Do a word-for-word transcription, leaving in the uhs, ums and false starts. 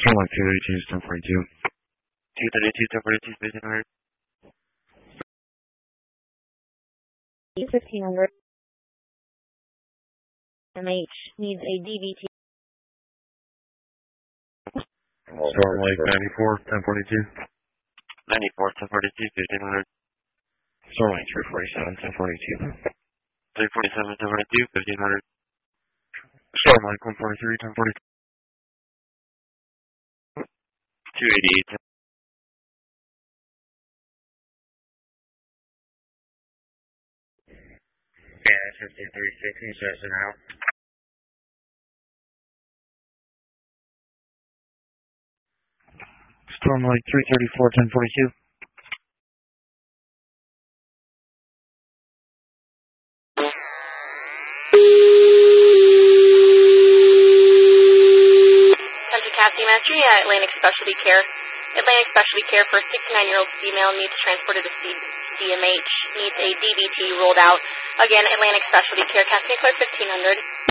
Starlight two thirty-two, ten forty-two. two thirty-two, ten forty-two, fifteen hundred. fifteen hundred. M H needs a D V T. Starlight ninety-four, ten forty-two. ninety-four, ten forty-two, fifteen hundred. Starlight three forty-seven, ten forty-two. three forty-seven, ten forty-two, fifteen hundred. Starlight one forty-three, ten forty-two. two eighty-eight, yeah, fifty-three sixty, says it out. Starlight three thirty-four, ten forty-two. Cassie Mastery at Atlantic Specialty Care. Atlantic Specialty Care for a sixty-nine-year-old female needs transported to D M H, needs a D V T rolled out. Again, Atlantic Specialty Care, Cassie Clerk fifteen hundred.